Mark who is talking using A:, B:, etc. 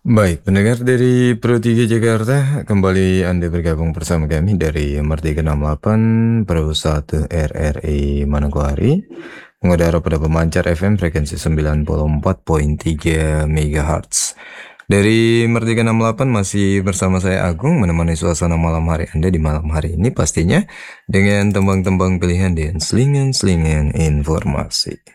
A: Baik, pendengar dari Pro 3 Jakarta, kembali Anda bergabung bersama kami dari Merdeka 68 Pro 1 RRI Manokwari, mengudara pada pemancar FM frekuensi 94,3 MHz. Dari Merdeka 68 masih bersama saya Agung, menemani suasana malam hari Anda di malam hari ini pastinya dengan tembang-tembang pilihan dan selingan-selingan informasi.